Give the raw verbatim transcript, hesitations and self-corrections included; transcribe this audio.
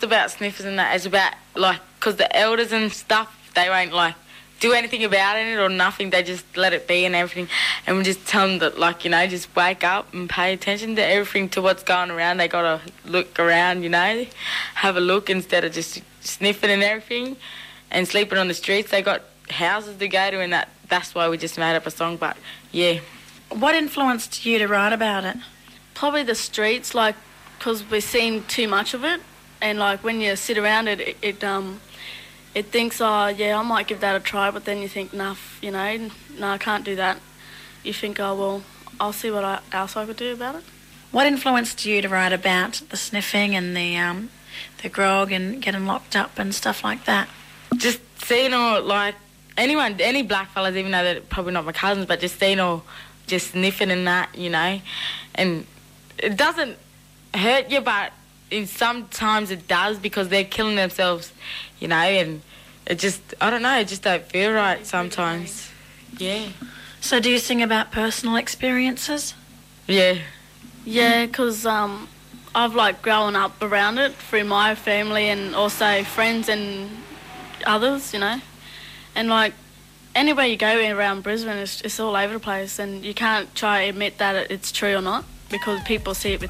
It's about sniffers and that. It's about, like, because the elders and stuff, they won't, like, do anything about it or nothing. They just let it be and everything. And we just tell them that, like, you know, just wake up and pay attention to everything, to what's going around. They got to look around, you know, have a look instead of just sniffing and everything and sleeping on the streets. They got houses to go to, and that that's why we just made up a song. But, yeah. What influenced you to write about it? Probably the streets, like, because we've seen too much of it. And, like, when you sit around it, it, it um, it thinks, oh, yeah, I might give that a try, but then you think, nah, you know, no, I can't do that. You think, oh, well, I'll see what I, else I could do about it. What influenced you to write about the sniffing and the um, the grog and getting locked up and stuff like that? Just seeing all, like, anyone, any black fellas, even though they're probably not my cousins, but just seeing all, just sniffing and that, you know. And it doesn't hurt you, but in sometimes it does, because they're killing themselves, you know, and it just, I don't know, it just don't feel right sometimes. Yeah. So do you sing about personal experiences? Yeah. Yeah, because um, I've, like, grown up around it through my family and also friends and others, you know. And, like, anywhere you go around Brisbane, it's, it's all over the place, and you can't try to admit that it's true or not, because people see it with